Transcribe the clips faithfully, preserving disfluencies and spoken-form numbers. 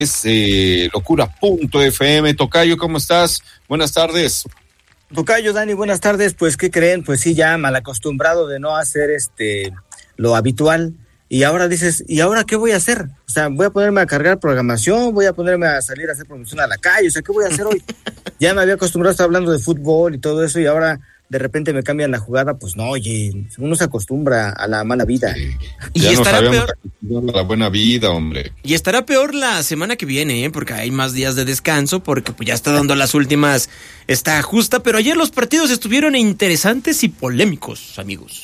es eh, locura punto f m. Tocayo, ¿cómo estás? Buenas tardes. Tocayo, Dani, buenas tardes. Pues, ¿qué creen? Pues sí, ya mal acostumbrado de no hacer este lo habitual. Y ahora dices, ¿y ahora qué voy a hacer? O sea, voy a ponerme a cargar programación, voy a ponerme a salir a hacer promoción a la calle. O sea, ¿qué voy a hacer hoy? Ya me había acostumbrado a estar hablando de fútbol y todo eso, y ahora de repente me cambian la jugada. Pues no, oye, uno se acostumbra a la mala vida. Sí. Y Ya estará nos peor. A la buena vida, hombre. Y estará peor la semana que viene, ¿eh? Porque hay más días de descanso, porque pues ya está dando las últimas, está justa, pero ayer los partidos estuvieron interesantes y polémicos, amigos.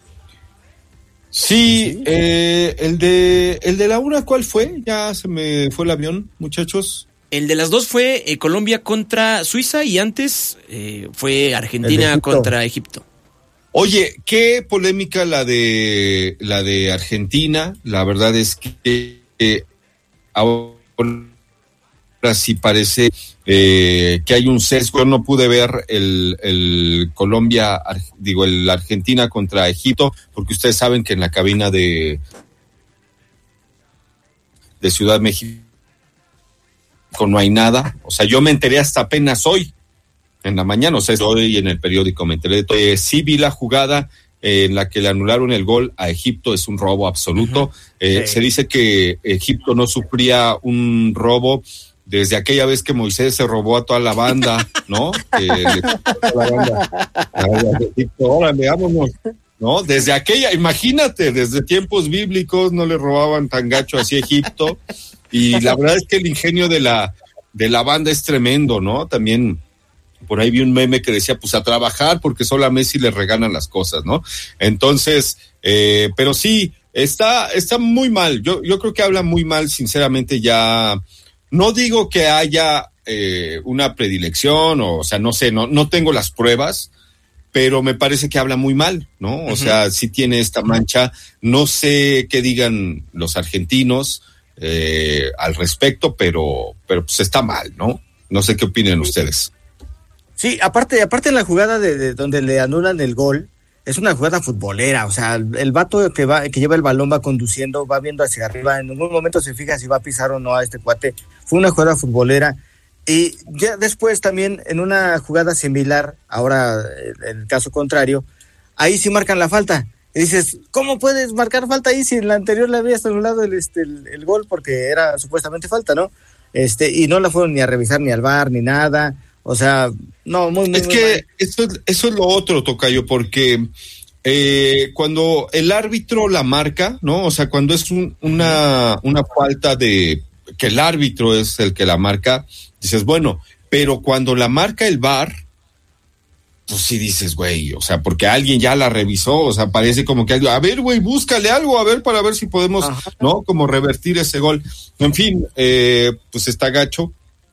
Sí, eh, el de el de la una, ¿cuál fue? Ya se me fue el avión, muchachos. El de las dos fue eh, Colombia contra Suiza y antes eh, fue Argentina Egipto. contra Egipto. Oye, qué polémica la de la de Argentina. La verdad es que eh, ahora sí parece eh, que hay un sesgo. Yo no pude ver el, el Colombia, ar- digo, el Argentina contra Egipto, porque ustedes saben que en la cabina de de Ciudad México no hay nada. O sea, yo me enteré hasta apenas hoy, en la mañana, o sea, hoy en el periódico me enteré. Eh, sí vi la jugada eh, en la que le anularon el gol a Egipto, es un robo absoluto. Uh-huh. Eh, Sí. Se dice que Egipto no sufría un robo desde aquella vez que Moisés se robó a toda la banda, ¿no? Eh, le quitó a la banda a la de Egipto. Órale, vámonos, ¿no? Desde aquella, imagínate, desde tiempos bíblicos no le robaban tan gacho así a Egipto. Y la verdad es que el ingenio de la, de la banda es tremendo, ¿no? También por ahí vi un meme que decía, pues a trabajar, porque solo a Messi le regalan las cosas, ¿no? Entonces, eh, pero sí, está, está muy mal. Yo, yo creo que habla muy mal, sinceramente, ya. No digo que haya eh, una predilección, o, o sea, no sé, no, no tengo las pruebas, pero me parece que habla muy mal, ¿no? O uh-huh. sea, sí tiene esta mancha. No sé qué digan los argentinos eh, al respecto, pero, pero pues está mal, ¿no? No sé qué opinen ustedes. Sí, aparte, aparte en la jugada de, de donde le anulan el gol, es una jugada futbolera. O sea, el, el vato que va, que lleva el balón va conduciendo, va viendo hacia arriba, en ningún momento se fija si va a pisar o no a este cuate. Fue una jugada futbolera. Y ya después también en una jugada similar, ahora en el caso contrario, ahí sí marcan la falta. Y dices, ¿cómo puedes marcar falta ahí si en la anterior le habías anulado el, este, el, el gol porque era supuestamente falta, ¿no? Este, y no la fueron ni a revisar ni al V A R ni nada. O sea, no, muy, muy Es muy que mal. eso, eso es lo otro, Tocayo, porque eh, cuando el árbitro la marca, ¿no? O sea, cuando es un, una, una falta de que el árbitro es el que la marca, dices, bueno, pero cuando la marca el V A R, pues sí dices, güey, o sea, porque alguien ya la revisó, o sea, parece como que, a ver, güey, búscale algo, a ver, para ver si podemos, Ajá. ¿no? Como revertir ese gol. En fin, eh, pues está gacho.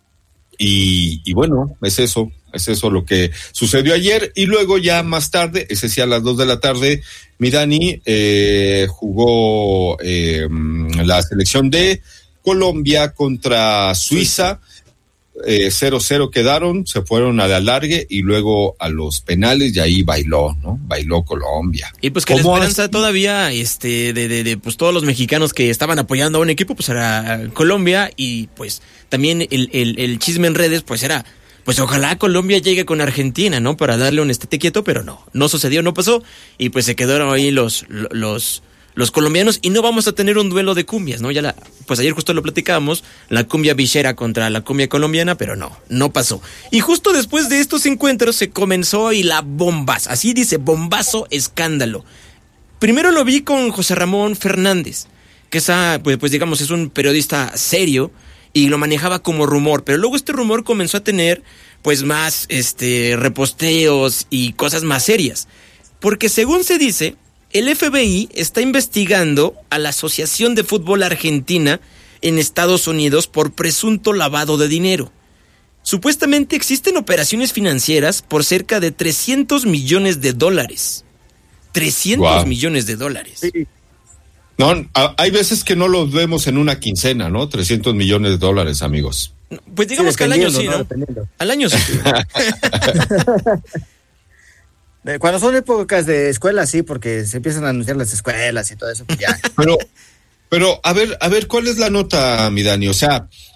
Y, y bueno, es eso, es eso lo que sucedió ayer. Y luego ya más tarde, ese sí a las dos de la tarde, mi Dani eh, jugó eh, la selección de Colombia contra Suiza. Eh, cero cero quedaron, se fueron a la alargue y luego a los penales y ahí bailó, ¿no? Bailó Colombia. Y pues que la esperanza has... todavía este de, de, de pues todos los mexicanos que estaban apoyando a un equipo pues era Colombia y pues también el, el, el chisme en redes pues era pues ojalá Colombia llegue con Argentina, ¿no? Para darle un estate quieto, pero no, no sucedió, no pasó y pues se quedaron ahí los los los colombianos y no vamos a tener un duelo de cumbias, ¿no? Ya la, pues ayer justo lo platicábamos, la cumbia villera contra la cumbia colombiana, pero no, no pasó. Y justo después de estos encuentros se comenzó y la bombas, así dice, bombazo escándalo. Primero lo vi con José Ramón Fernández, que esa, pues, pues digamos es un periodista serio y lo manejaba como rumor, pero luego este rumor comenzó a tener pues más este reposteos y cosas más serias, porque según se dice, el F B I está investigando a la Asociación de Fútbol Argentina en Estados Unidos por presunto lavado de dinero. Supuestamente existen operaciones financieras por cerca de trescientos millones de dólares. trescientos wow. millones de dólares. Sí. No, hay veces que no los vemos en una quincena, ¿no? trescientos millones de dólares, amigos. Pues digamos sí, que al año sí, ¿no? ¿no? Al año sí. Cuando son épocas de escuela, sí, porque se empiezan a anunciar las escuelas y todo eso, pues ya. Pero, Pero, a ver, a ver, ¿cuál es la nota, mi Dani? O sea,